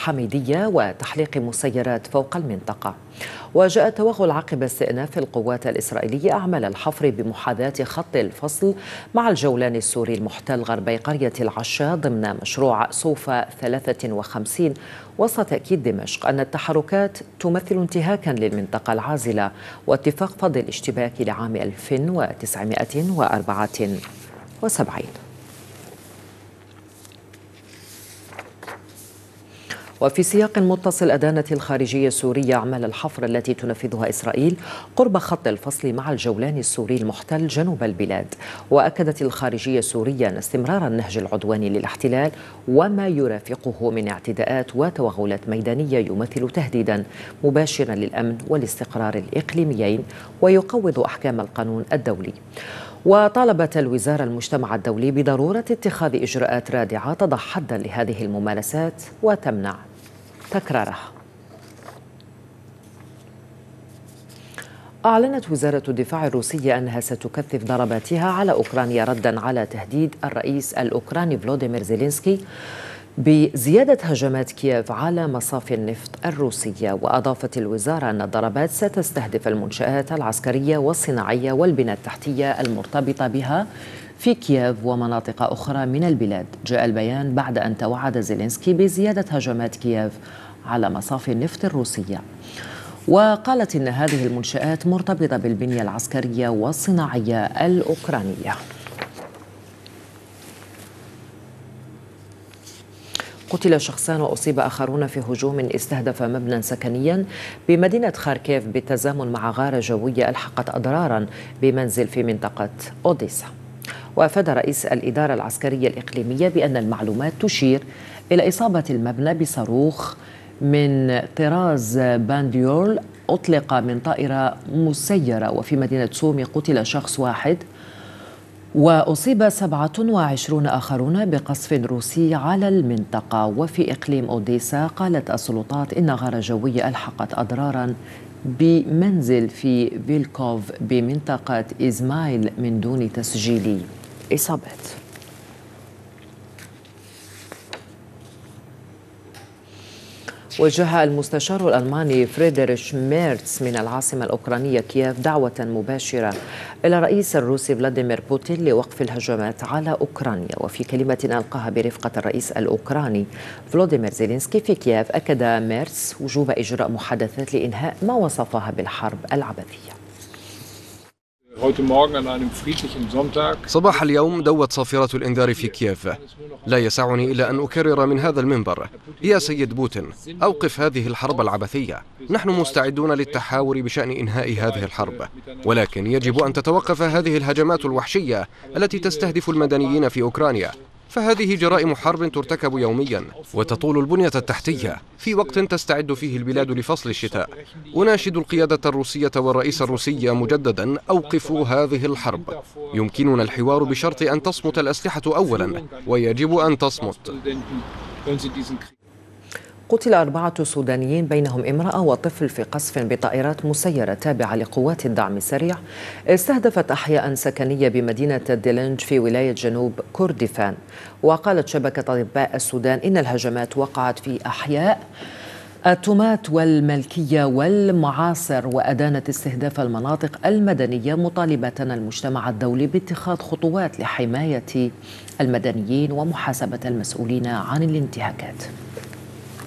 الحميدية وتحليق مسيرات فوق المنطقة. وجاء التوغل عقب استئناف القوات الإسرائيلية أعمال الحفر بمحاذاة خط الفصل مع الجولان السوري المحتل غربي قرية العشاء ضمن مشروع صوفا 53، وسط تأكيد دمشق أن التحركات تمثل انتهاكا للمنطقة العازلة واتفاق فض الاشتباك لعام 1974. وفي سياق متصل، أدانت الخارجية السورية أعمال الحفر التي تنفذها إسرائيل قرب خط الفصل مع الجولان السوري المحتل جنوب البلاد. وأكدت الخارجية السورية أن استمرار النهج العدواني للاحتلال وما يرافقه من اعتداءات وتوغلات ميدانية يمثل تهديدا مباشرا للأمن والاستقرار الإقليميين ويقوض أحكام القانون الدولي. وطالبت الوزارة المجتمع الدولي بضرورة اتخاذ إجراءات رادعة تضع حدا لهذه الممارسات وتمنع تكرارها. أعلنت وزارة الدفاع الروسية أنها ستكثف ضرباتها على أوكرانيا ردا على تهديد الرئيس الأوكراني فلوديمير زيلينسكي بزيادة هجمات كييف على مصافي النفط الروسية. وأضافت الوزارة أن الضربات ستستهدف المنشآت العسكرية والصناعية والبنى التحتية المرتبطة بها في كييف ومناطق أخرى من البلاد. جاء البيان بعد أن توعد زيلينسكي بزيادة هجمات كييف على مصافي النفط الروسية. وقالت إن هذه المنشآت مرتبطة بالبنية العسكرية والصناعية الأوكرانية. قتل شخصان وأصيب آخرون في هجوم استهدف مبنى سكنيا بمدينة خاركيف بالتزامن مع غارة جوية ألحقت أضرارا بمنزل في منطقة أوديسا. وأفاد رئيس الإدارة العسكرية الإقليمية بأن المعلومات تشير إلى إصابة المبنى بصاروخ من طراز بانديول أطلق من طائرة مسيرة. وفي مدينة سومي قتل شخص واحد وأصيب 27 آخرون بقصف روسي على المنطقة. وفي إقليم أوديسا قالت السلطات إن غارة جوية ألحقت أضرارا بمنزل في فيلكوف بمنطقة إزمايل من دون تسجيل إصابات. وجه المستشار الألماني فريدريش ميرتس من العاصمة الأوكرانية كييف دعوة مباشرة إلى الرئيس الروسي فلاديمير بوتين لوقف الهجمات على أوكرانيا. وفي كلمة ألقاها برفقة الرئيس الأوكراني فلوديمير زيلينسكي في كييف، أكد ميرتس وجوب إجراء محادثات لإنهاء ما وصفها بالحرب العبثية. صباح اليوم دوت صافرة الإنذار في كييف. لا يسعني إلا أن أكرر من هذا المنبر: يا سيد بوتين، أوقف هذه الحرب العبثية. نحن مستعدون للتحاور بشأن إنهاء هذه الحرب، ولكن يجب أن تتوقف هذه الهجمات الوحشية التي تستهدف المدنيين في أوكرانيا. فهذه جرائم حرب ترتكب يوميا وتطول البنية التحتية في وقت تستعد فيه البلاد لفصل الشتاء. أناشد القيادة الروسية والرئيس الروسي مجددا: أوقفوا هذه الحرب. يمكننا الحوار بشرط أن تصمت الأسلحة أولا، ويجب أن تصمت. قتل 4 سودانيين بينهم امرأة وطفل في قصف بطائرات مسيرة تابعة لقوات الدعم السريع استهدفت أحياء سكنية بمدينة ديلنج في ولاية جنوب كردفان. وقالت شبكة أطباء السودان إن الهجمات وقعت في أحياء التومات والملكية والمعاصر، وأدانت استهداف المناطق المدنية مطالبة المجتمع الدولي باتخاذ خطوات لحماية المدنيين ومحاسبة المسؤولين عن الانتهاكات.